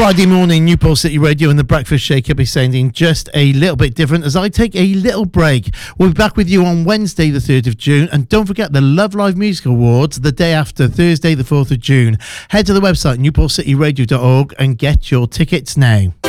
Friday morning, Newport City Radio and the Breakfast Shake will be sounding just a little bit different as I take a little break. We'll be back with you on Wednesday, the 3rd of June. And don't forget the Love Live Music Awards the day after, Thursday, the 4th of June. Head to the website, newportcityradio.org, and get your tickets now.